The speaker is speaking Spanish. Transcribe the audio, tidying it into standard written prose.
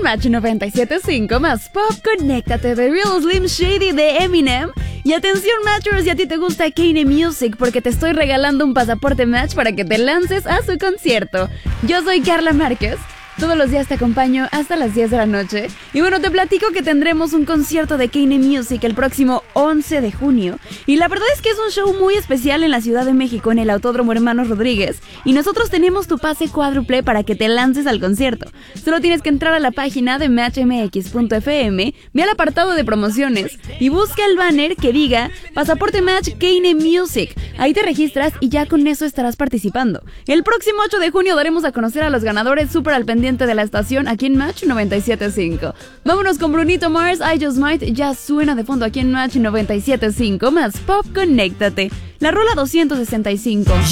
Match 97.5 más Pop, conéctate de Real Slim Shady de Eminem. Y atención Matchers, si a ti te gusta Kanye Music, porque te estoy regalando un pasaporte Match para que te lances a su concierto. Yo soy Carla Márquez. Todos los días te acompaño hasta las 10 de la noche. Y bueno, te platico que tendremos un concierto de Kanye Music el próximo 11 de junio. Y la verdad es que es un show muy especial en la Ciudad de México, en el Autódromo Hermanos Rodríguez. Y nosotros tenemos tu pase cuádruple para que te lances al concierto. Solo tienes que entrar a la página de matchmx.fm, ve al apartado de promociones y busca el banner que diga Pasaporte Match Kanye Music. Ahí te registras y ya con eso estarás participando. El próximo 8 de junio daremos a conocer a los ganadores súper al pendiente de la estación aquí en Match 97.5. Vámonos con Brunito Mars, I Just Might, ya suena de fondo aquí en Match 97.5 más Pop, conéctate. La rola 265.